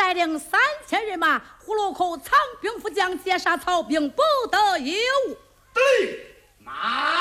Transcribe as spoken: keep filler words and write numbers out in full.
带领三千人马，葫芦口藏兵副将截杀曹兵，不得有误。 对，马。